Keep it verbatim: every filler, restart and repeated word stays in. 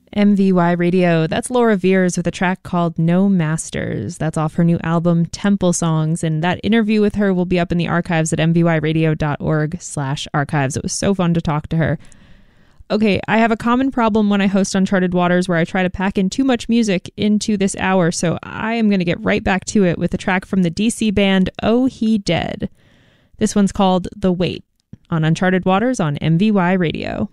M V Y Radio. That's Laura Veers with a track called No Masters. That's off her new album, Temple Songs. And that interview with her will be up in the archives at m v y radio dot org slash archives. It was so fun to talk to her. Okay, I have a common problem when I host Uncharted Waters where I try to pack in too much music into this hour. So I am going to get right back to it with a track from the D C band Oh He Dead. This one's called The Wait on Uncharted Waters on M V Y Radio.